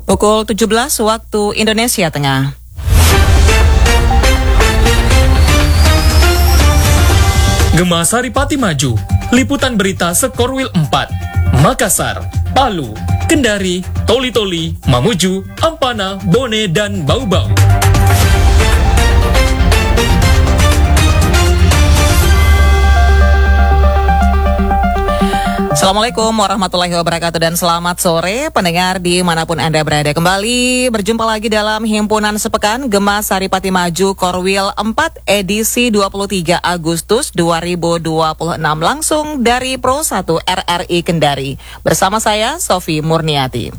Pukul 17 waktu Indonesia Tengah. Gema Saripati maju, liputan berita Skorwil 4, Makassar, Palu, Kendari, Toli-Toli, Mamuju, Ampana, Bone, dan Bau-Bau. Assalamualaikum warahmatullahi wabarakatuh dan selamat sore pendengar dimanapun Anda berada. Kembali berjumpa lagi dalam Himpunan Sepekan Gema Saripati Maju Korwil 4 edisi 23 Agustus 2026 langsung dari Pro 1 RRI Kendari. Bersama saya Sofi Murniati.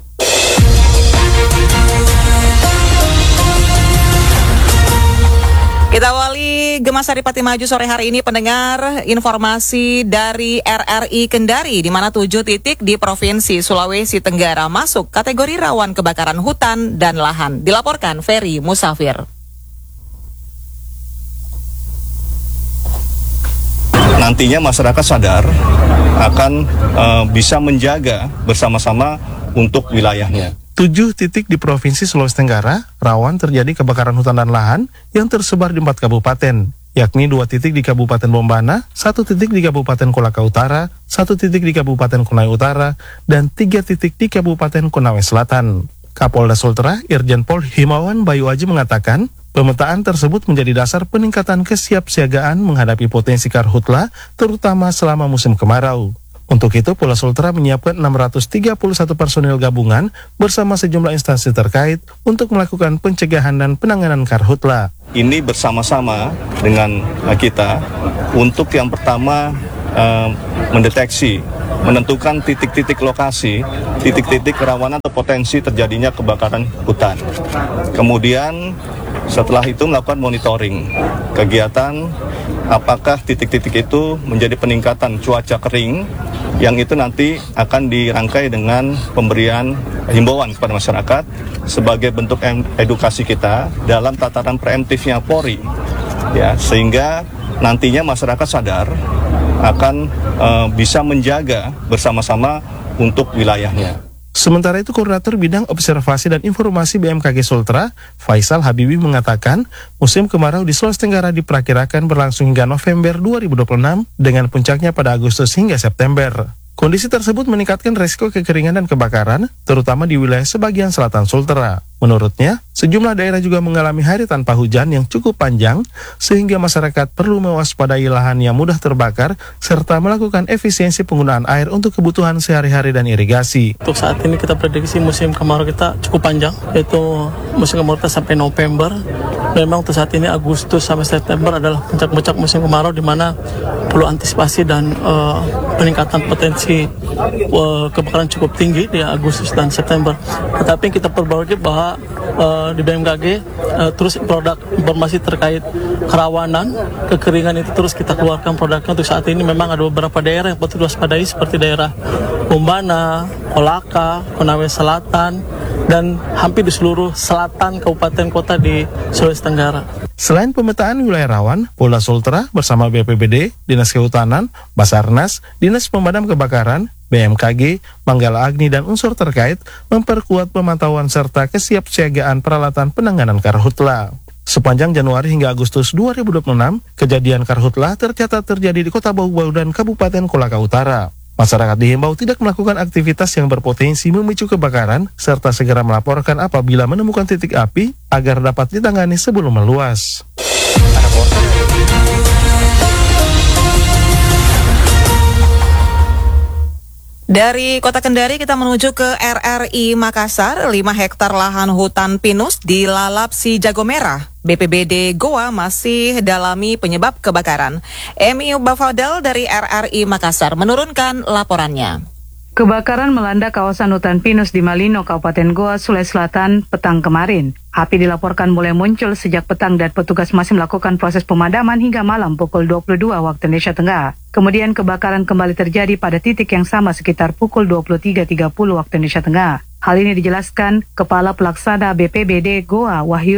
Kita awali Gema Saripati Maju sore hari ini pendengar informasi dari RRI Kendari di mana 7 titik di Provinsi Sulawesi Tenggara masuk kategori rawan kebakaran hutan dan lahan. Dilaporkan Ferry Musafir. Nantinya masyarakat sadar akan bisa menjaga bersama-sama untuk wilayahnya. 7 titik di Provinsi Sulawesi Tenggara rawan terjadi kebakaran hutan dan lahan yang tersebar di 4 kabupaten, yakni 2 titik di Kabupaten Bombana, 1 titik di Kabupaten Kolaka Utara, 1 titik di Kabupaten Konawe Utara, dan 3 titik di Kabupaten Konawe Selatan. Kapolda Sultra Irjen Pol Himawan Bayu Aji mengatakan, pemetaan tersebut menjadi dasar peningkatan kesiapsiagaan menghadapi potensi karhutla, terutama selama musim kemarau. Untuk itu, Polda Sultra menyiapkan 631 personil gabungan bersama sejumlah instansi terkait untuk melakukan pencegahan dan penanganan karhutla. Ini bersama-sama dengan kita untuk yang pertama mendeteksi, menentukan titik-titik lokasi, titik-titik kerawanan atau potensi terjadinya kebakaran hutan. Kemudian setelah itu melakukan monitoring kegiatan, apakah titik-titik itu menjadi peningkatan cuaca kering, yang itu nanti akan dirangkai dengan pemberian himbauan kepada masyarakat sebagai bentuk edukasi kita dalam tataran preemptifnya Polri, ya, sehingga nantinya masyarakat sadar akan bisa menjaga bersama-sama untuk wilayahnya. Sementara itu, Koordinator Bidang Observasi dan Informasi BMKG Sultra, Faisal Habibi mengatakan, musim kemarau di Sulawesi Tenggara diperkirakan berlangsung hingga November 2026 dengan puncaknya pada Agustus hingga September. Kondisi tersebut meningkatkan risiko kekeringan dan kebakaran, terutama di wilayah sebagian selatan Sultra. Menurutnya, sejumlah daerah juga mengalami hari tanpa hujan yang cukup panjang, sehingga masyarakat perlu mewaspadai lahan yang mudah terbakar, serta melakukan efisiensi penggunaan air untuk kebutuhan sehari-hari dan irigasi. Untuk saat ini kita prediksi musim kemarau kita cukup panjang, yaitu musim kemarau kita sampai November. Memang untuk saat ini Agustus sampai September adalah puncak-puncak musim kemarau, di mana perlu antisipasi dan peningkatan potensi kebakaran cukup tinggi di Agustus dan September. Tetapi kita perbarui bahwa di BMKG terus produk informasi terkait kerawanan, kekeringan itu terus kita keluarkan produknya. Untuk saat ini memang ada beberapa daerah yang patut diwaspadai seperti daerah Bombana, Kolaka, Konawe Selatan, dan hampir di seluruh selatan kabupaten kota di Sulawesi Tenggara. Selain pemetaan wilayah rawan, Polda Sultra bersama BPBD, Dinas Kehutanan, Basarnas, Dinas Pemadam Kebakaran, BMKG, Manggala Agni, dan unsur terkait memperkuat pemantauan serta kesiapsiagaan peralatan penanganan karhutla. Sepanjang Januari hingga Agustus 2026, kejadian karhutla tercatat terjadi di Kota Bau-Bau dan Kabupaten Kolaka Utara. Masyarakat dihimbau tidak melakukan aktivitas yang berpotensi memicu kebakaran, serta segera melaporkan apabila menemukan titik api agar dapat ditangani sebelum meluas. Dari Kota Kendari kita menuju ke RRI Makassar. 5 hektar lahan hutan pinus dilalap si jago merah. BPBD Goa masih dalami penyebab kebakaran. Emi Bafadel dari RRI Makassar menurunkan laporannya. Kebakaran melanda kawasan hutan pinus di Malino, Kabupaten Goa, Sulawesi Selatan petang kemarin. Api dilaporkan mulai muncul sejak petang dan petugas masih melakukan proses pemadaman hingga malam pukul 22 waktu Indonesia Tengah. Kemudian kebakaran kembali terjadi pada titik yang sama sekitar pukul 23.30 waktu Indonesia Tengah. Hal ini dijelaskan Kepala Pelaksana BPBD Goa Wahyudin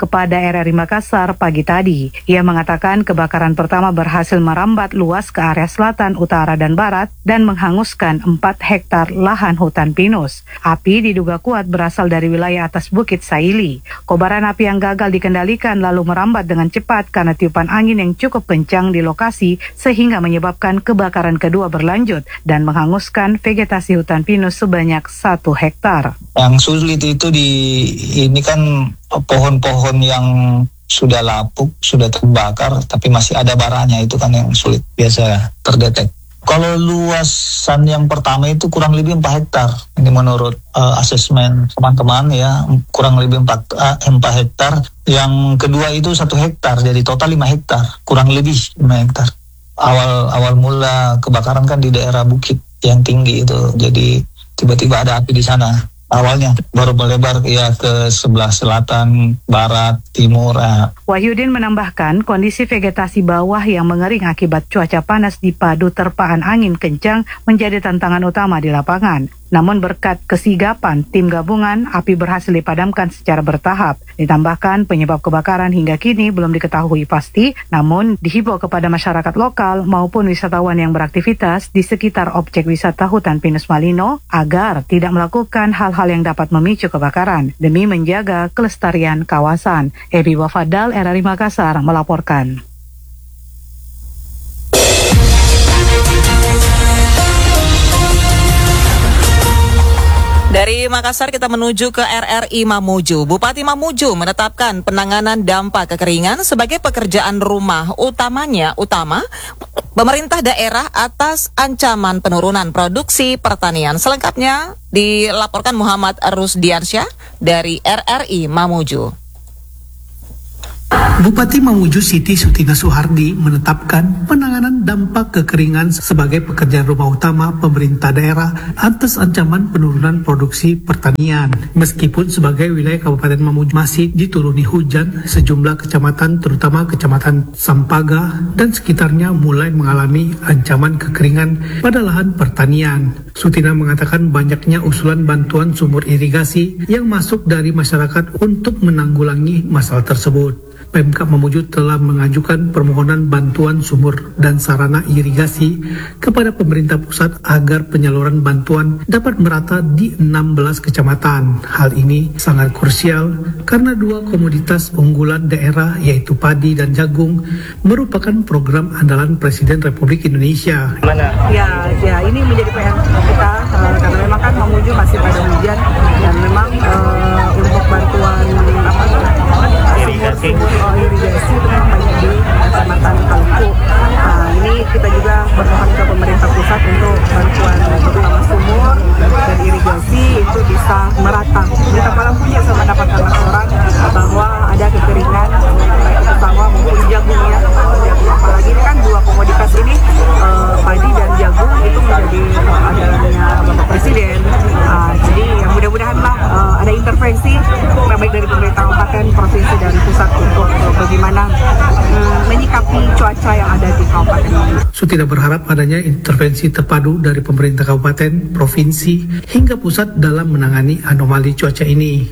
kepada RRI Makassar pagi tadi. Ia mengatakan kebakaran pertama berhasil merambat luas ke area selatan, utara, dan barat dan menghanguskan 4 hektar lahan hutan pinus. Api diduga kuat berasal dari wilayah atas Bukit Saili. Kobaran api yang gagal dikendalikan lalu merambat dengan cepat karena tiupan angin yang cukup kencang di lokasi sehingga menyebabkan kebakaran kedua berlanjut dan menghanguskan vegetasi hutan pinus sebanyak 1 hektar. Yang sulit itu ini kan pohon-pohon yang sudah lapuk, sudah terbakar, tapi masih ada baranya, itu kan yang sulit biasa terdetek. Kalau luasan yang pertama itu kurang lebih 4 hektar. Ini menurut asesmen teman-teman ya, kurang lebih 4 hektar. Yang kedua itu 1 hektar, jadi total 5 hektar, kurang lebih 5 hektar. Awal mula kebakaran kan di daerah bukit yang tinggi itu, jadi tiba-tiba ada api di sana. Awalnya baru melebar ya ke sebelah selatan, barat, timur. Wahyudin menambahkan kondisi vegetasi bawah yang mengering akibat cuaca panas dipadu terpaan angin kencang menjadi tantangan utama di lapangan. Namun berkat kesigapan tim gabungan, api berhasil dipadamkan secara bertahap. Ditambahkan penyebab kebakaran hingga kini belum diketahui pasti, namun dihimbau kepada masyarakat lokal maupun wisatawan yang beraktivitas di sekitar objek wisata hutan pinus Malino agar tidak melakukan hal-hal yang dapat memicu kebakaran demi menjaga kelestarian kawasan. Ebi Wafadal, RRI Makassar melaporkan. Dari Makassar kita menuju ke RRI Mamuju. Bupati Mamuju menetapkan penanganan dampak kekeringan sebagai pekerjaan rumah utama pemerintah daerah atas ancaman penurunan produksi pertanian. Selengkapnya dilaporkan Muhammad Rusdiansyah dari RRI Mamuju. Bupati Mamuju Siti Sutina Suhardi menetapkan penanganan dampak kekeringan sebagai pekerjaan rumah utama pemerintah daerah atas ancaman penurunan produksi pertanian. Meskipun sebagai wilayah Kabupaten Mamuju masih dituruni hujan, sejumlah kecamatan terutama Kecamatan Sampaga dan sekitarnya mulai mengalami ancaman kekeringan pada lahan pertanian. Sutina mengatakan banyaknya usulan bantuan sumur irigasi yang masuk dari masyarakat untuk menanggulangi masalah tersebut. Pemkab Mamuju telah mengajukan permohonan bantuan sumur dan sarana irigasi kepada pemerintah pusat agar penyaluran bantuan dapat merata di 16 kecamatan. Hal ini sangat krusial karena 2 komoditas unggulan daerah yaitu padi dan jagung merupakan program andalan Presiden Republik Indonesia. Ya ini menjadi PR kita karena memang kan Mamuju masih pada hujan dan memang untuk bantuan irigasi itu memang banyak di Kecamatan Kaluku. Ini kita juga bermohon ke pemerintah pusat untuk bantuan terutama sumur dan irigasi itu bisa merata. Kita malam punya sama dapatkan laporan bahwa ada kekeringan baik itu sawah maupun jagung ya. Apalagi ini kan 2 komoditas ini padi dan jagung itu menjadi andalannya Bapak Presiden. Jadi yang mudah-mudahanlah ada intervensi baik dari pemerintah kabupaten, provinsi dan pusat untuk bagaimana menyikapi cuaca yang ada di kabupaten. Sutina berharap adanya intervensi terpadu dari pemerintah kabupaten, provinsi hingga pusat dalam menangani anomali cuaca ini.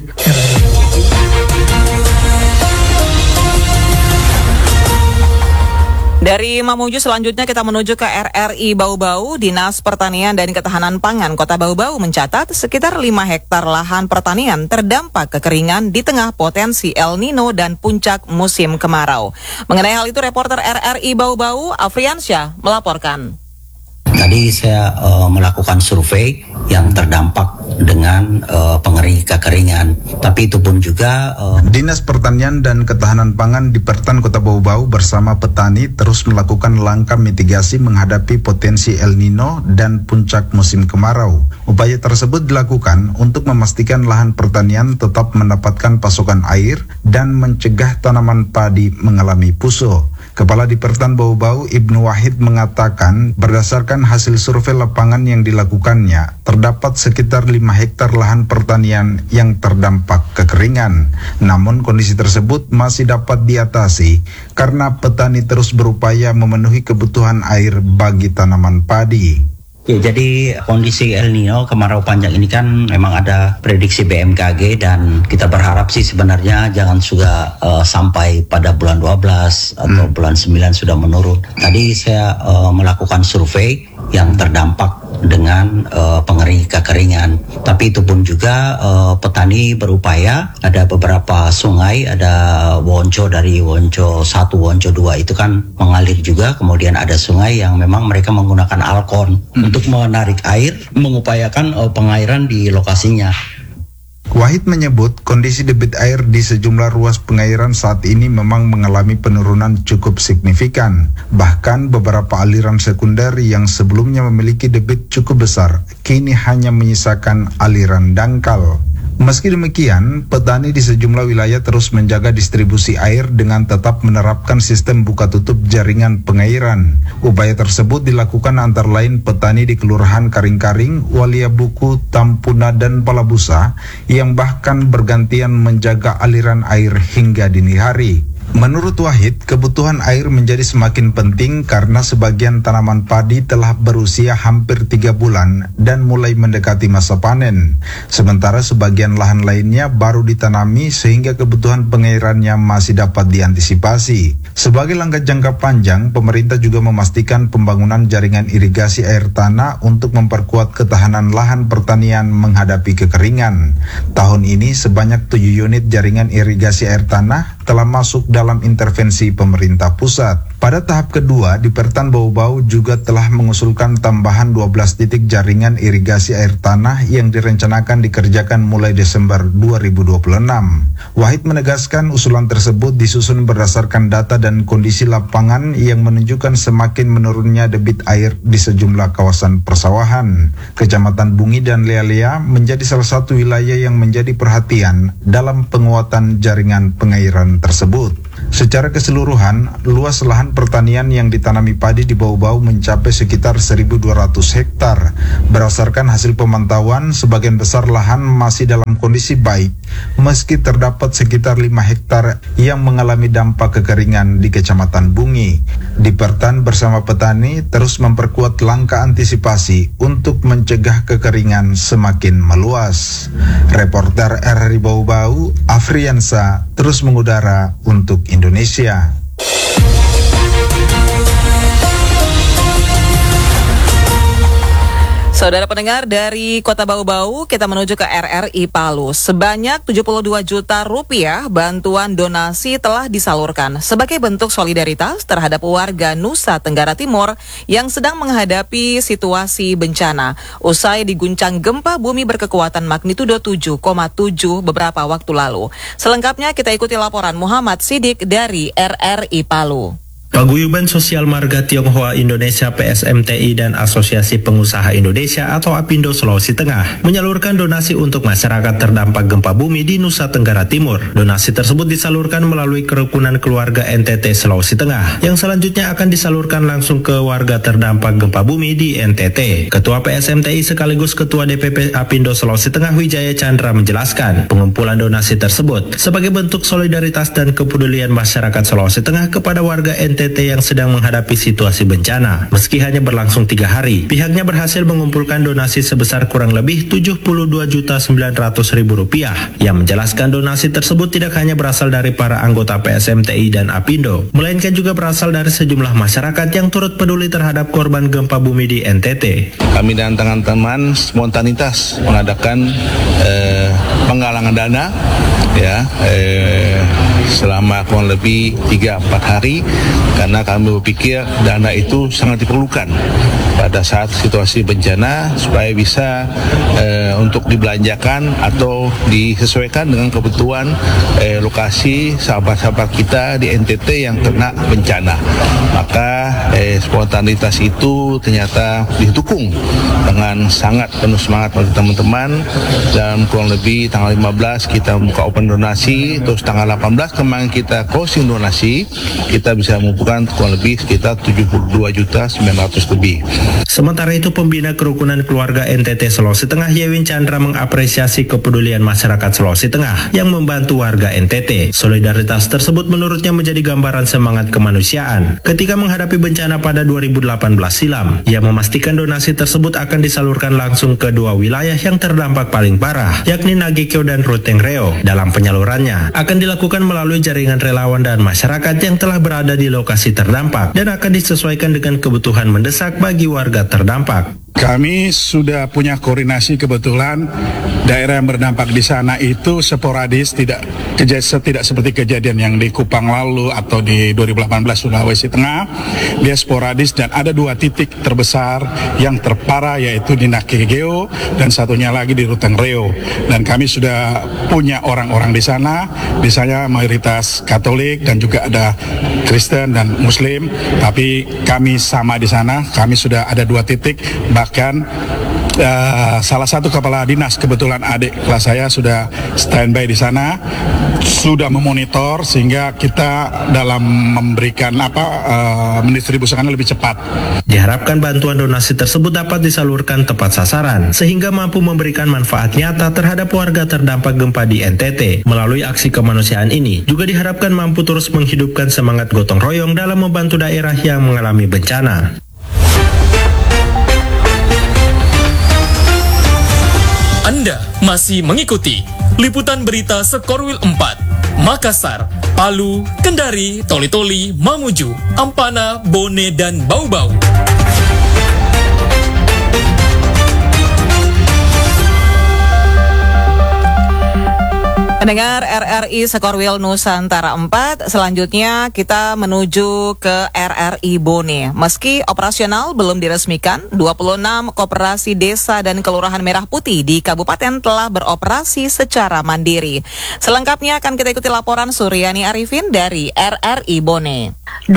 Dari Mamuju selanjutnya kita menuju ke RRI Bau-Bau. Dinas Pertanian dan Ketahanan Pangan Kota Bau-Bau mencatat sekitar 5 hektar lahan pertanian terdampak kekeringan di tengah potensi El Nino dan puncak musim kemarau. Mengenai hal itu, reporter RRI Bau-Bau Afriansyah melaporkan. Tadi saya melakukan survei yang terdampak dengan kekeringan. Tapi itu pun juga Dinas Pertanian dan Ketahanan Pangan di Pertan Kota Bau-Bau bersama petani terus melakukan langkah mitigasi menghadapi potensi El Nino dan puncak musim kemarau. Upaya tersebut dilakukan untuk memastikan lahan pertanian tetap mendapatkan pasokan air dan mencegah tanaman padi mengalami puso. Kepala di Pertan Bau-Bau Ibnu Wahid mengatakan berdasarkan hasil survei lapangan yang dilakukannya, terdapat sekitar 5 hektar lahan pertanian yang terdampak kekeringan. Namun kondisi tersebut masih dapat diatasi karena petani terus berupaya memenuhi kebutuhan air bagi tanaman padi. Ya, jadi kondisi El Nino kemarau panjang ini kan memang ada prediksi BMKG dan kita berharap sih sebenarnya jangan juga sampai pada bulan 12 atau bulan 9 sudah menurun. Tadi saya melakukan survei yang terdampak dengan kekeringan. Tapi itu pun juga petani berupaya, ada beberapa sungai, ada Wonco dari Wonco 1, Wonco 2 itu kan mengalir juga, kemudian ada sungai yang memang mereka menggunakan alkon untuk menarik air, mengupayakan pengairan di lokasinya. Wahid menyebut kondisi debit air di sejumlah ruas pengairan saat ini memang mengalami penurunan cukup signifikan. Bahkan beberapa aliran sekunder yang sebelumnya memiliki debit cukup besar, kini hanya menyisakan aliran dangkal. Meski demikian, petani di sejumlah wilayah terus menjaga distribusi air dengan tetap menerapkan sistem buka tutup jaringan pengairan. Upaya tersebut dilakukan antara lain petani di Kelurahan Karing-Karing, Waliabuku, Tampuna, dan Palabusa yang bahkan bergantian menjaga aliran air hingga dini hari. Menurut Wahid, kebutuhan air menjadi semakin penting karena sebagian tanaman padi telah berusia hampir 3 bulan dan mulai mendekati masa panen. Sementara sebagian lahan lainnya baru ditanami sehingga kebutuhan pengairannya masih dapat diantisipasi. Sebagai langkah jangka panjang, pemerintah juga memastikan pembangunan jaringan irigasi air tanah untuk memperkuat ketahanan lahan pertanian menghadapi kekeringan. Tahun ini sebanyak 7 unit jaringan irigasi air tanah telah masuk dalam intervensi pemerintah pusat. Pada tahap kedua, Dipertan Bau-Bau juga telah mengusulkan tambahan 12 titik jaringan irigasi air tanah yang direncanakan dikerjakan mulai Desember 2026. Wahid menegaskan usulan tersebut disusun berdasarkan data dan kondisi lapangan yang menunjukkan semakin menurunnya debit air di sejumlah kawasan persawahan. Kecamatan Bungi dan Lea-Lea menjadi salah satu wilayah yang menjadi perhatian dalam penguatan jaringan pengairan tersebut. Secara keseluruhan, luas lahan pertanian yang ditanami padi di Bau-Bau mencapai sekitar 1.200 hektar. Berdasarkan hasil pemantauan, sebagian besar lahan masih dalam kondisi baik, meski terdapat sekitar 5 hektar yang mengalami dampak kekeringan di Kecamatan Bungi. Dipertan bersama petani terus memperkuat langkah antisipasi untuk mencegah kekeringan semakin meluas. Reporter RRI Bau-Bau, Afriansa, terus mengudara untuk Indonesia. Saudara pendengar, dari Kota Bau-Bau kita menuju ke RRI Palu. Sebanyak 72 juta rupiah bantuan donasi telah disalurkan sebagai bentuk solidaritas terhadap warga Nusa Tenggara Timur yang sedang menghadapi situasi bencana usai diguncang gempa bumi berkekuatan magnitudo 7,7 beberapa waktu lalu. Selengkapnya kita ikuti laporan Muhammad Sidik dari RRI Palu. Paguyuban Sosial Marga Tionghoa Indonesia PSMTI dan Asosiasi Pengusaha Indonesia atau APindo Sulawesi Tengah menyalurkan donasi untuk masyarakat terdampak gempa bumi di Nusa Tenggara Timur. Donasi tersebut disalurkan melalui kerukunan keluarga NTT Sulawesi Tengah yang selanjutnya akan disalurkan langsung ke warga terdampak gempa bumi di NTT. Ketua PSMTI sekaligus Ketua DPP APindo Sulawesi Tengah Wijaya Chandra menjelaskan pengumpulan donasi tersebut sebagai bentuk solidaritas dan kepedulian masyarakat Sulawesi Tengah kepada warga NTT yang sedang menghadapi situasi bencana. Meski hanya berlangsung 3 hari, pihaknya berhasil mengumpulkan donasi sebesar kurang lebih Rp72.900.000. Yang menjelaskan donasi tersebut tidak hanya berasal dari para anggota PSMTI dan APindo, melainkan juga berasal dari sejumlah masyarakat yang turut peduli terhadap korban gempa bumi di NTT. Kami dan teman-teman spontanitas mengadakan penggalangan dana selama kurang lebih 3-4 hari karena kami berpikir dana itu sangat diperlukan pada saat situasi bencana supaya bisa untuk dibelanjakan atau disesuaikan dengan kebutuhan lokasi sahabat-sahabat kita di NTT yang kena bencana. Maka spontanitas itu ternyata didukung dengan sangat penuh semangat oleh teman-teman. Dan kurang lebih tanggal 15 kita buka open donasi, terus tanggal 18 kemarin kita closing donasi, kita bisa mengumpulkan kurang lebih sekitar 72.900.000 lebih. Sementara itu, pembina Kerukunan Keluarga NTT Sulawesi Tengah Yewin Chandra mengapresiasi kepedulian masyarakat Sulawesi Tengah yang membantu warga NTT. Solidaritas tersebut menurutnya menjadi gambaran semangat kemanusiaan ketika menghadapi bencana pada 2018 silam. Ia memastikan donasi tersebut akan disalurkan langsung ke dua wilayah yang terdampak paling parah, yakni Nagekeo dan Ruteng Reo. Dalam penyalurannya akan dilakukan melalui jaringan relawan dan masyarakat yang telah berada di lokasi terdampak dan akan disesuaikan dengan kebutuhan mendesak bagi warga terdampak. Kami sudah punya koordinasi, kebetulan daerah yang berdampak di sana itu sporadis, tidak seperti kejadian yang di Kupang lalu atau di 2018 Sulawesi Tengah. Dia sporadis dan ada dua titik terbesar yang terparah, yaitu di Nagekeo dan satunya lagi di Ruteng Reo. Dan kami sudah punya orang-orang di sana, misalnya mayoritas Katolik dan juga ada Kristen dan Muslim, tapi kami sama di sana. Kami sudah ada dua titik. Bahkan salah satu kepala dinas, kebetulan adik kelas saya sudah standby di sana, sudah memonitor sehingga kita dalam memberikan mendistribusikannya lebih cepat. Diharapkan bantuan donasi tersebut dapat disalurkan tepat sasaran sehingga mampu memberikan manfaat nyata terhadap warga terdampak gempa di NTT. Melalui aksi kemanusiaan ini juga diharapkan mampu terus menghidupkan semangat gotong royong dalam membantu daerah yang mengalami bencana. Anda masih mengikuti liputan berita Sekorwil 4, Makassar, Palu, Kendari, Toli-Toli, Mamuju, Ampana, Bone, dan Bau-Bau. Pendengar RRI Sekorwil Nusantara 4, selanjutnya kita menuju ke RRI Bone. Meski operasional belum diresmikan, 26 koperasi desa dan kelurahan Merah Putih di kabupaten telah beroperasi secara mandiri. Selengkapnya akan kita ikuti laporan Suryani Arifin dari RRI Bone.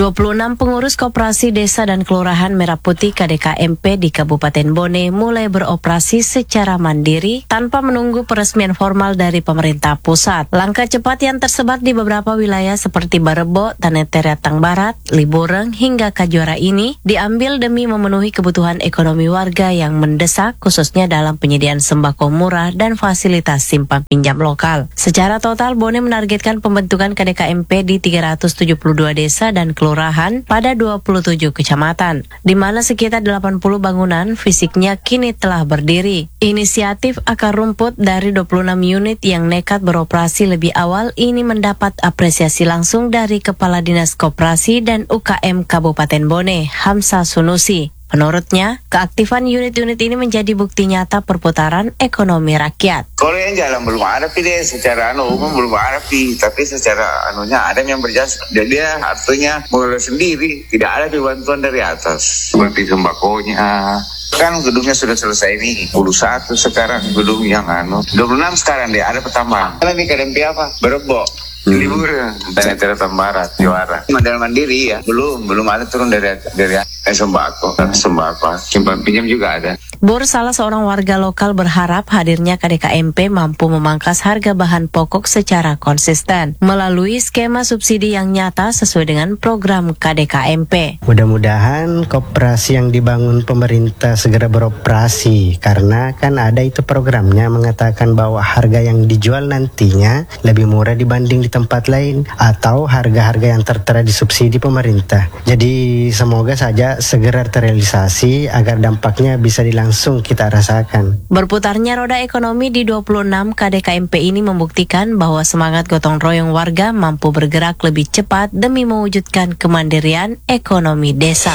26 pengurus koperasi desa dan kelurahan Merah Putih KDKMP di Kabupaten Bone mulai beroperasi secara mandiri tanpa menunggu peresmian formal dari pemerintah pusat. Langkah cepat yang tersebar di beberapa wilayah seperti Barebo, Taneteratang Barat, Libureng, hingga Kajuara ini diambil demi memenuhi kebutuhan ekonomi warga yang mendesak, khususnya dalam penyediaan sembako murah dan fasilitas simpan pinjam lokal. Secara total, Bone menargetkan pembentukan KDKMP di 372 desa dan kelurahan pada 27 kecamatan, di mana sekitar 80 bangunan fisiknya kini telah berdiri. Inisiatif akar rumput dari 26 unit yang nekat beroperasi lebih awal ini mendapat apresiasi langsung dari Kepala Dinas Koperasi dan UKM Kabupaten Bone, Hamsa Sunusi. Menurutnya, keaktifan unit-unit ini menjadi bukti nyata perputaran ekonomi rakyat. Kalau yang jalan belum ada secara umum belum ada tapi secara ada yang berjasa. Jadi artinya mulai sendiri, tidak ada bantuan dari atas. Seperti sembakonya. Kan gedungnya sudah selesai nih, 21 sekarang gedung yang 26 sekarang deh, ada pertambahan. Kalau ini KDMP apa? Barebo. Libureng, Taneteratang Barat, Juara. Modal mandiri ya, belum ada turun dari sembako, simpan pinjam juga ada. Bor, salah seorang warga lokal, berharap hadirnya KDKMP mampu memangkas harga bahan pokok secara konsisten melalui skema subsidi yang nyata sesuai dengan program KDKMP. Mudah-mudahan koperasi yang dibangun pemerintah segera beroperasi, karena kan ada itu programnya mengatakan bahwa harga yang dijual nantinya lebih murah dibanding di tempat lain atau harga-harga yang tertera di subsidi pemerintah. Jadi semoga saja segera terrealisasi agar dampaknya bisa langsung kita rasakan. Berputarnya roda ekonomi di 26 KDKMP ini membuktikan bahwa semangat gotong royong warga mampu bergerak lebih cepat demi mewujudkan kemandirian ekonomi desa.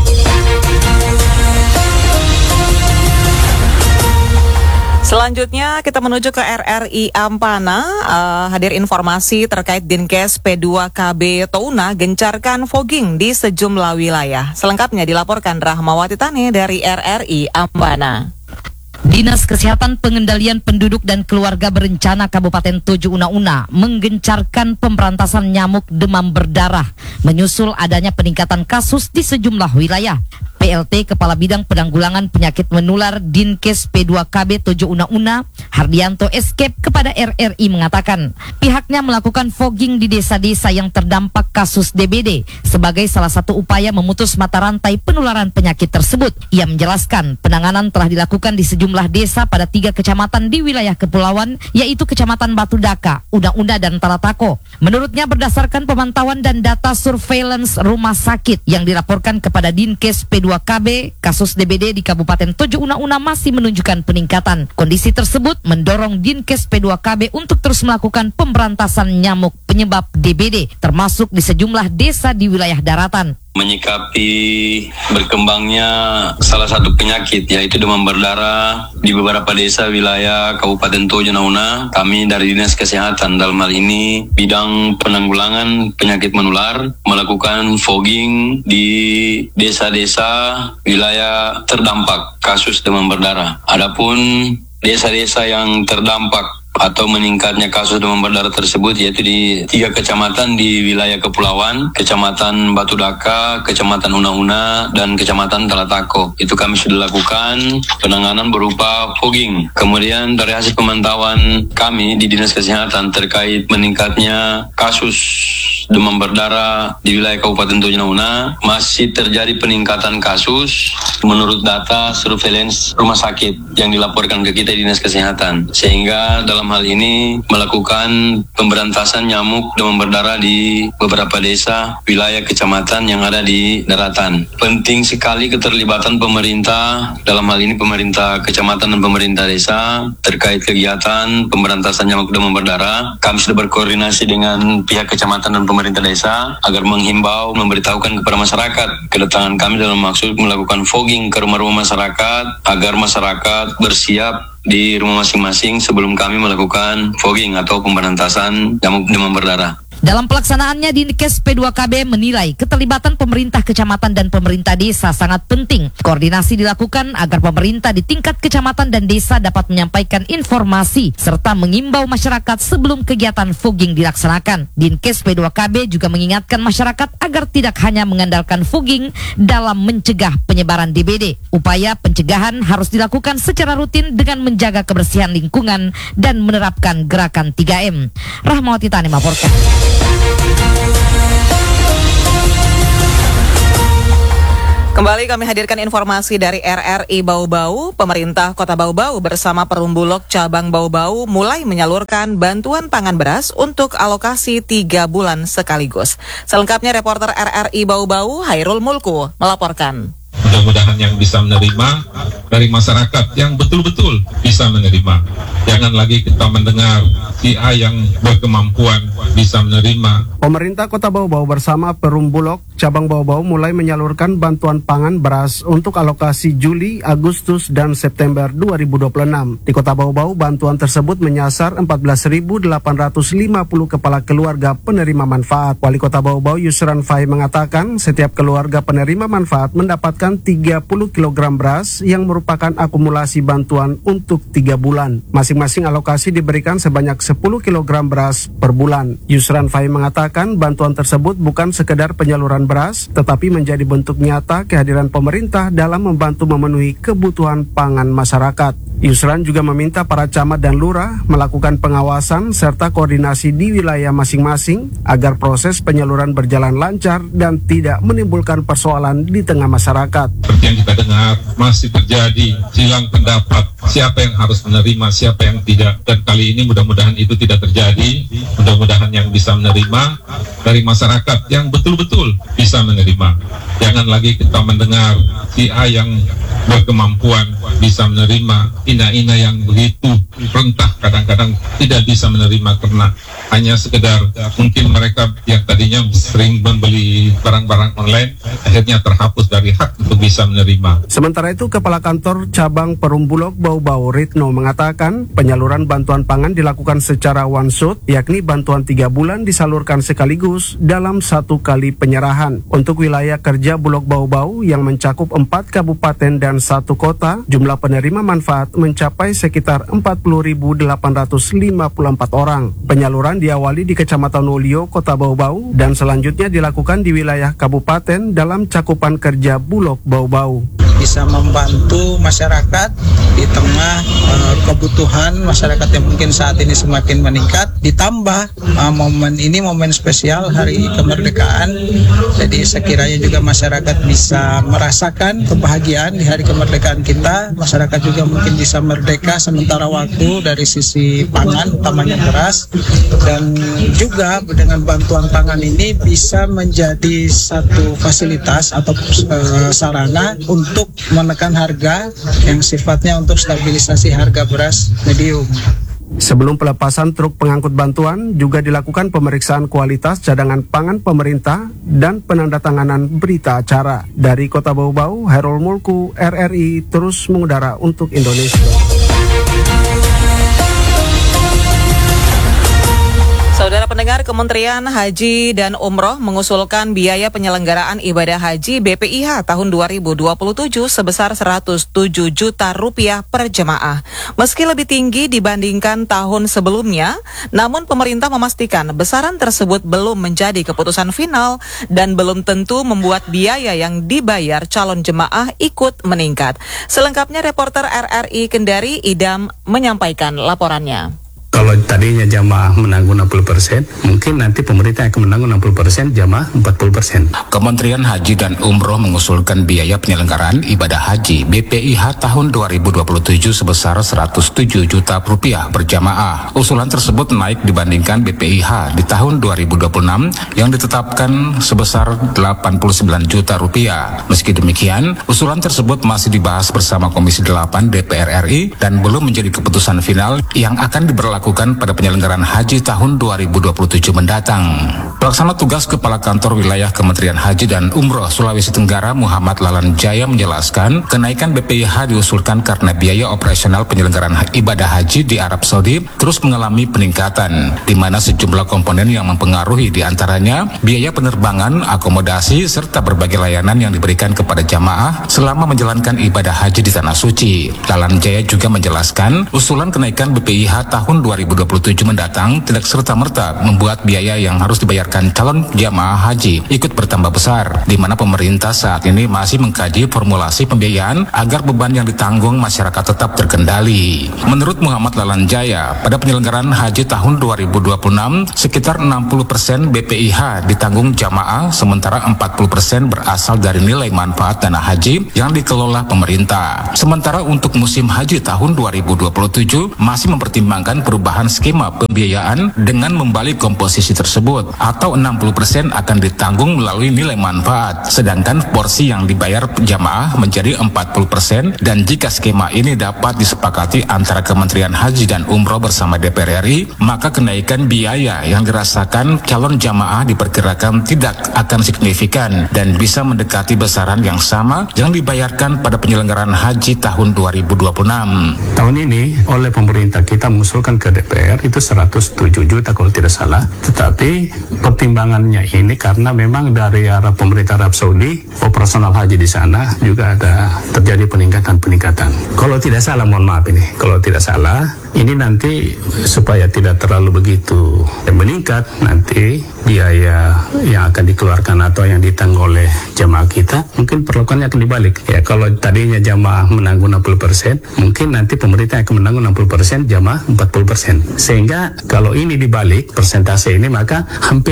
Selanjutnya kita menuju ke RRI Ampana. Hadir informasi terkait Dinkes P2KB Touna gencarkan fogging di sejumlah wilayah. Selengkapnya dilaporkan Rahmawati Tane dari RRI Ampana. Dinas Kesehatan Pengendalian Penduduk dan Keluarga Berencana Kabupaten Tojo Una-Una menggencarkan pemberantasan nyamuk demam berdarah menyusul adanya peningkatan kasus di sejumlah wilayah. PLT Kepala Bidang Penanggulangan Penyakit Menular Dinkes P2KB Tojo Una-Una, Hardianto Escape kepada RRI mengatakan pihaknya melakukan fogging di desa-desa yang terdampak kasus DBD sebagai salah satu upaya memutus mata rantai penularan penyakit tersebut. Ia menjelaskan penanganan telah dilakukan di sejumlah desa pada 3 kecamatan di wilayah kepulauan, yaitu Kecamatan Batu Daka, Una-Una, dan Talatako. Menurutnya berdasarkan pemantauan dan data surveillance rumah sakit yang dilaporkan kepada Dinkes P2KB, kasus DBD di Kabupaten Tojo Una-Una masih menunjukkan peningkatan. Kondisi tersebut mendorong Dinkes P2KB untuk terus melakukan pemberantasan nyamuk penyebab DBD, termasuk di sejumlah desa di wilayah daratan. Menyikapi berkembangnya salah satu penyakit yaitu demam berdarah di beberapa desa wilayah Kabupaten Tojo Una-Una, kami dari Dinas Kesehatan dalam hal ini bidang penanggulangan penyakit menular melakukan fogging di desa-desa wilayah terdampak kasus demam berdarah. Adapun desa-desa yang terdampak atau meningkatnya kasus demam berdarah tersebut yaitu di 3 kecamatan di wilayah kepulauan, Kecamatan Batu Daka, Kecamatan Una-Una, dan Kecamatan Talatako. Itu kami sudah lakukan penanganan berupa fogging. Kemudian dari hasil pemantauan kami di Dinas Kesehatan terkait meningkatnya kasus demam berdarah di wilayah Kabupaten Tojo Una, masih terjadi peningkatan kasus menurut data surveillance rumah sakit yang dilaporkan ke kita di Dinas Kesehatan. Sehingga dalam hal ini melakukan pemberantasan nyamuk demam berdarah di beberapa desa wilayah kecamatan yang ada di daratan. Penting sekali keterlibatan pemerintah, dalam hal ini pemerintah kecamatan dan pemerintah desa terkait kegiatan pemberantasan nyamuk demam berdarah. Kami sudah berkoordinasi dengan pihak kecamatan dan pemerintah desa agar menghimbau, memberitahukan kepada masyarakat kedatangan kami dalam maksud melakukan fogging ke rumah-rumah masyarakat agar masyarakat bersiap di rumah masing-masing sebelum kami melakukan fogging atau pemberantasan nyamuk demam berdarah. Dalam pelaksanaannya, Dinkes P2KB menilai keterlibatan pemerintah kecamatan dan pemerintah desa sangat penting. Koordinasi dilakukan agar pemerintah di tingkat kecamatan dan desa dapat menyampaikan informasi serta mengimbau masyarakat sebelum kegiatan fogging dilaksanakan. Dinkes P2KB juga mengingatkan masyarakat agar tidak hanya mengandalkan fogging dalam mencegah penyebaran DBD. Upaya pencegahan harus dilakukan secara rutin dengan menjaga kebersihan lingkungan dan menerapkan gerakan 3M. Rahmawati Tani melaporkan. Kembali kami hadirkan informasi dari RRI Bau-Bau. Pemerintah Kota Bau-Bau bersama Perum Bulog Cabang Bau-Bau mulai menyalurkan bantuan pangan beras untuk alokasi 3 bulan sekaligus. Selengkapnya reporter RRI Bau-Bau Hairul Mulku melaporkan. Mudah-mudahan yang bisa menerima dari masyarakat yang betul-betul bisa menerima. Jangan lagi kita mendengar si A yang berkemampuan bisa menerima. Pemerintah Kota Bau-Bau bersama Perum Bulog Cabang Bau-Bau mulai menyalurkan bantuan pangan beras untuk alokasi Juli, Agustus, dan September 2026. Di Kota Bau-Bau, bantuan tersebut menyasar 14.850 kepala keluarga penerima manfaat. Wali Kota Bau-Bau Yusran Fahim mengatakan setiap keluarga penerima manfaat mendapatkan 30 kg beras yang merupakan akumulasi bantuan untuk 3 bulan. Masing-masing alokasi diberikan sebanyak 10 kg beras per bulan. Yusran Fahim mengatakan bantuan tersebut bukan sekedar penyaluran beras, tetapi menjadi bentuk nyata kehadiran pemerintah dalam membantu memenuhi kebutuhan pangan masyarakat. Yusran juga meminta para camat dan lurah melakukan pengawasan serta koordinasi di wilayah masing-masing agar proses penyaluran berjalan lancar dan tidak menimbulkan persoalan di tengah masyarakat. Seperti yang kita dengar, masih terjadi silang pendapat siapa yang harus menerima, siapa yang tidak. Dan kali ini mudah-mudahan itu tidak terjadi. Mudah-mudahan yang bisa menerima dari masyarakat yang betul-betul bisa menerima. Jangan lagi kita mendengar si A yang berkemampuan bisa menerima, ina-ina yang begitu rentah kadang-kadang tidak bisa menerima karena hanya sekedar mungkin mereka yang tadinya sering membeli barang-barang online akhirnya terhapus dari hak untuk bisa menerima. Sementara itu, Kepala Kantor Cabang Perum Bulog Bau-Bau Ritno mengatakan penyaluran bantuan pangan dilakukan secara one shot, yakni bantuan 3 bulan disalurkan sekaligus dalam 1 kali penyerahan. Untuk wilayah kerja Bulog Bau-Bau yang mencakup 4 kabupaten dan 1 kota, jumlah penerima manfaat mencapai sekitar 40.854 orang. Penyaluran diawali di Kecamatan Wolio, Kota Bau-Bau, dan selanjutnya dilakukan di wilayah kabupaten dalam cakupan kerja Bulog Bau-Bau. Bisa membantu masyarakat di tengah kebutuhan masyarakat yang mungkin saat ini semakin meningkat, ditambah momen ini momen spesial Hari Kemerdekaan, jadi sekiranya juga masyarakat bisa merasakan kebahagiaan di Hari Kemerdekaan kita, masyarakat juga mungkin bisa merdeka sementara waktu dari sisi pangan, utamanya beras, dan juga dengan bantuan pangan ini bisa menjadi satu fasilitas atau sarana untuk menekan harga yang sifatnya untuk stabilisasi harga beras medium. Sebelum pelepasan truk pengangkut bantuan, juga dilakukan pemeriksaan kualitas cadangan pangan pemerintah dan penandatanganan berita acara. Dari Kota Bau-Bau, Hairul Mulku, RRI terus mengudara untuk Indonesia. Saudara pendengar, Kementerian Haji dan Umroh mengusulkan biaya penyelenggaraan ibadah haji BPIH tahun 2027 sebesar 107 juta rupiah per jemaah. Meski lebih tinggi dibandingkan tahun sebelumnya, namun pemerintah memastikan besaran tersebut belum menjadi keputusan final dan belum tentu membuat biaya yang dibayar calon jemaah ikut meningkat. Selengkapnya reporter RRI Kendari Idam menyampaikan laporannya. Kalau tadinya jamaah menanggung 60%, mungkin nanti pemerintah akan menanggung 60%, jamaah 40%. Kementerian Haji dan Umroh mengusulkan biaya penyelenggaraan ibadah haji BPIH tahun 2027 sebesar 107 juta rupiah per jamaah. Usulan tersebut naik dibandingkan BPIH di tahun 2026 yang ditetapkan sebesar 89 juta rupiah. Meski demikian, usulan tersebut masih dibahas bersama Komisi 8 DPR RI dan belum menjadi keputusan final yang akan diberlakukan pada penyelenggaraan haji tahun 2027 mendatang. Pelaksana tugas Kepala Kantor Wilayah Kementerian Haji dan Umroh Sulawesi Tenggara Muhammad Lalan Jaya menjelaskan, kenaikan BPIH diusulkan karena biaya operasional penyelenggaraan ibadah haji di Arab Saudi terus mengalami peningkatan, di mana sejumlah komponen yang mempengaruhi diantaranya biaya penerbangan, akomodasi, serta berbagai layanan yang diberikan kepada jamaah selama menjalankan ibadah haji di Tanah Suci. Lalan Jaya juga menjelaskan, usulan kenaikan BPIH tahun 2027 mendatang tidak serta-merta membuat biaya yang harus dibayarkan calon jamaah haji ikut bertambah besar, di mana pemerintah saat ini masih mengkaji formulasi pembiayaan agar beban yang ditanggung masyarakat tetap terkendali. Menurut Muhammad Lalan Jaya, pada penyelenggaraan haji tahun 2026, sekitar 60% BPIH ditanggung jamaah, sementara 40% berasal dari nilai manfaat dana haji yang dikelola pemerintah. Sementara untuk musim haji tahun 2027 masih mempertimbangkan perubahan skema pembiayaan dengan membalik komposisi tersebut, atau 60% akan ditanggung melalui nilai manfaat, sedangkan porsi yang dibayar jamaah menjadi 40%, dan jika skema ini dapat disepakati antara Kementerian Haji dan Umroh bersama DPR RI, maka kenaikan biaya yang dirasakan calon jamaah diperkirakan tidak akan signifikan dan bisa mendekati besaran yang sama yang dibayarkan pada penyelenggaraan haji tahun 2026. Tahun ini oleh pemerintah kita mengusulkan ke DPR itu 107 juta kalau tidak salah, tetapi pertimbangannya ini karena memang dari arah pemerintah Arab Saudi operasional haji di sana juga ada terjadi peningkatan. Kalau tidak salah, mohon maaf ini, kalau tidak salah ini nanti supaya tidak terlalu begitu meningkat, nanti biaya yang akan dikeluarkan atau yang ditanggung oleh jamaah kita mungkin perlakuannya akan dibalik. Ya, kalau tadinya jamaah menanggung 60%, mungkin nanti pemerintah akan menanggung 60%, jamaah 40%. Sehingga kalau ini dibalik persentase ini, maka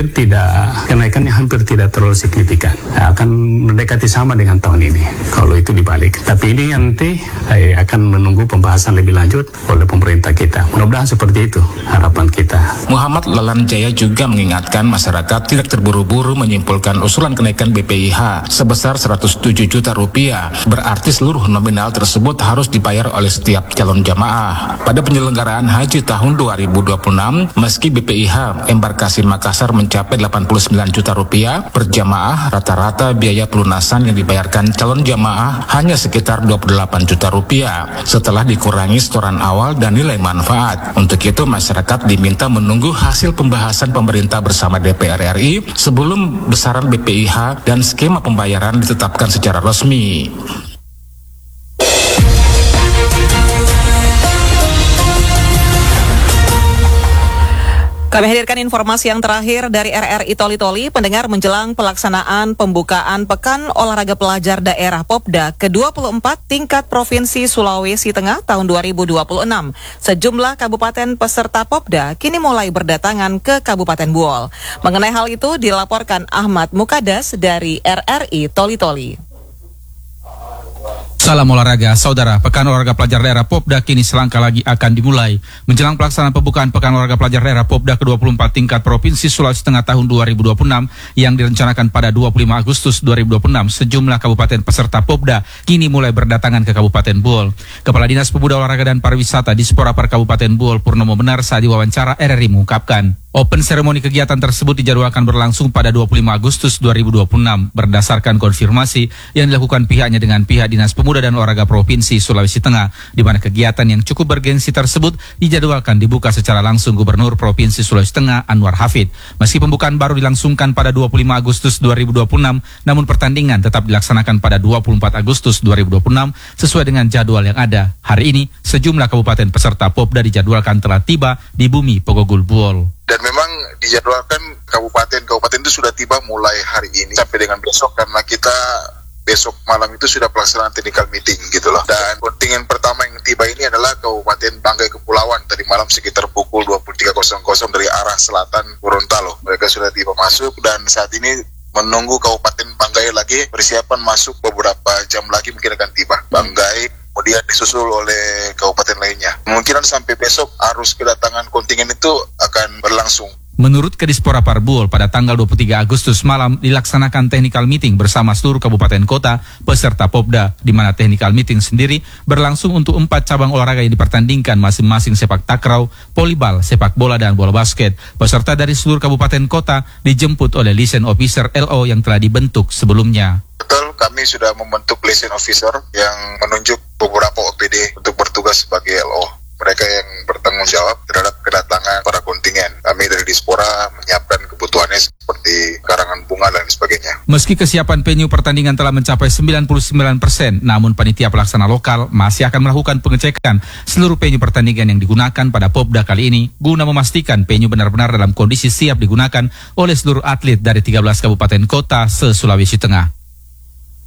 kenaikannya hampir tidak terlalu signifikan. Akan mendekati sama dengan tahun ini kalau itu dibalik. Tapi ini nanti akan menunggu pembahasan lebih lanjut oleh pemerintah kita. Mudah-mudahan seperti itu harapan kita. Muhammad Lalan Jaya juga mengingatkan masyarakat tidak terburu-buru menyimpulkan usulan kenaikan BPIH sebesar 107 juta rupiah. Berarti seluruh nominal tersebut harus dibayar oleh setiap calon jamaah. Pada penyelenggaraan haji tahun 2026, meski BPIH embarkasi Makassar mencapai 89 juta rupiah per jamaah, rata-rata biaya pelunasan yang dibayarkan calon jamaah hanya sekitar 28 juta rupiah setelah dikurangi setoran awal dan nilai manfaat. Untuk itu masyarakat diminta menunggu hasil pembahasan pemerintah bersama DPR RI sebelum besaran BPIH dan skema pembayaran ditetapkan secara resmi. Kami hadirkan informasi yang terakhir dari RRI Toli-Toli, pendengar menjelang pelaksanaan pembukaan Pekan Olahraga Pelajar Daerah Popda ke-24 tingkat Provinsi Sulawesi Tengah tahun 2026. Sejumlah kabupaten peserta Popda kini mulai berdatangan ke Kabupaten Buol. Mengenai hal itu dilaporkan Ahmad Mukadas dari RRI Toli-Toli. Salam olahraga, saudara. Pekan Olahraga Pelajar Daerah Popda kini selangkah lagi akan dimulai. Menjelang pelaksanaan pembukaan Pekan Olahraga Pelajar Daerah Popda ke-24 tingkat Provinsi Sulawesi Tengah tahun 2026 yang direncanakan pada 25 Agustus 2026, sejumlah kabupaten peserta Popda kini mulai berdatangan ke Kabupaten Buol. Kepala Dinas Pemuda Olahraga dan Pariwisata Disporapar Kabupaten Buol, Purnomo Benar, saat diwawancara RRI mengungkapkan, open seremoni kegiatan tersebut dijadwalkan berlangsung pada 25 Agustus 2026 berdasarkan konfirmasi yang dilakukan pihaknya dengan pihak Dinas Pemuda dan Olahraga Provinsi Sulawesi Tengah, di mana kegiatan yang cukup bergengsi tersebut dijadwalkan dibuka secara langsung Gubernur Provinsi Sulawesi Tengah Anwar Hafid. Meski pembukaan baru dilangsungkan pada 25 Agustus 2026, namun pertandingan tetap dilaksanakan pada 24 Agustus 2026 sesuai dengan jadwal yang ada. Hari ini, sejumlah kabupaten peserta Popda dijadwalkan telah tiba di bumi Pogogul Buol. Dan memang dijadwalkan kabupaten itu sudah tiba mulai hari ini sampai dengan besok, karena kita besok malam itu sudah pelaksanaan technical meeting gitu loh. Dan kontingen pertama yang tiba ini adalah Kabupaten Banggai Kepulauan tadi malam sekitar pukul 23.00 dari arah selatan Gorontalo. Mereka sudah tiba masuk dan saat ini menunggu Kabupaten Banggai lagi persiapan masuk, beberapa jam lagi mungkin akan tiba. Banggai kemudian disusul oleh kabupaten lainnya. Kemungkinan sampai besok arus kedatangan kontingen itu akan berlangsung. Menurut Kadisporapar Buol, pada tanggal 23 Agustus malam dilaksanakan technical meeting bersama seluruh kabupaten kota peserta Popda, di mana technical meeting sendiri berlangsung untuk 4 cabang olahraga yang dipertandingkan masing-masing sepak takraw, volleyball, sepak bola, dan bola basket. Peserta dari seluruh kabupaten kota dijemput oleh liaison officer LO yang telah dibentuk sebelumnya. Betul, kami sudah membentuk liaison officer yang menunjuk beberapa OPD untuk bertugas sebagai LO. Mereka yang bertanggung jawab terhadap kedatangan para kontingen. Kami dari Dispora menyiapkan kebutuhannya seperti karangan bunga dan sebagainya. Meski kesiapan venue pertandingan telah mencapai 99%, namun panitia pelaksana lokal masih akan melakukan pengecekan seluruh venue pertandingan yang digunakan pada Popda kali ini guna memastikan venue benar-benar dalam kondisi siap digunakan oleh seluruh atlet dari 13 kabupaten kota se-Sulawesi Tengah.